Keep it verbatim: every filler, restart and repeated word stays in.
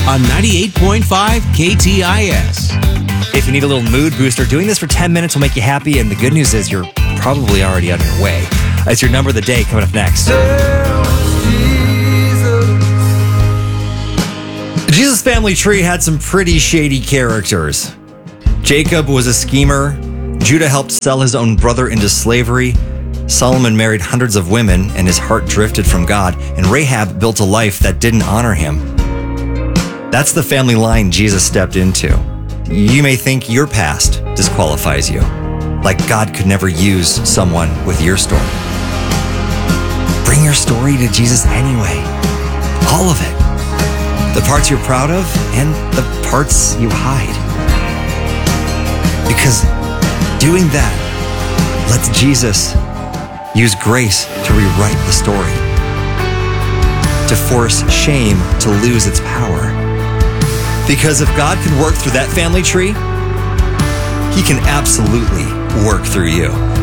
on ninety-eight point five K T I S. If you need a little mood booster, doing this for ten minutes will make you happy, and the good news is you're probably already on your way. It's your number of the day coming up next. The Jesus family tree had some pretty shady characters. Jacob was a schemer. Judah helped sell his own brother into slavery. Solomon married hundreds of women, and his heart drifted from God. And Rahab built a life that didn't honor him. That's the family line Jesus stepped into. You may think your past disqualifies you, like God could never use someone with your story. Bring your story to Jesus anyway. All of it. The parts you're proud of and the parts you hide. Because doing that lets Jesus use grace to rewrite the story, to force shame to lose its power. Because if God can work through that family tree, he can absolutely work through you.